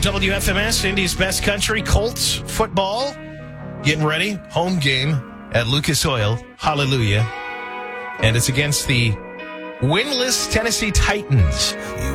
WFMS, Indy's best country, Colts football. Getting ready. Home game at Lucas Oil. Hallelujah. And it's against the winless Tennessee Titans.